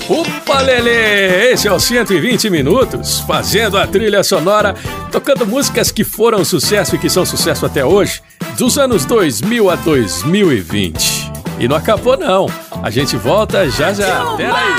Opa, Lelê! Esse é o 120 Minutos, fazendo a trilha sonora, tocando músicas que foram sucesso e que são sucesso até hoje, dos anos 2000 a 2020. E não acabou não, a gente volta já já, até aí!